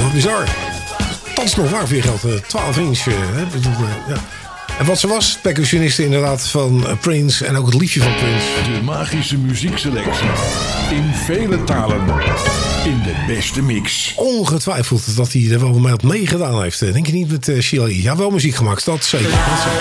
bizar. Thans nog waar voor je geld. 12 inch. Ja. En wat ze was, percussioniste inderdaad van Prince. En ook het liedje van Prince. De magische muziekselectie. In vele talen. In de beste mix. Ongetwijfeld dat hij er wel mee had meegedaan heeft. Denk je niet met Sheila E? Ja, wel muziek gemaakt. Dat zeker.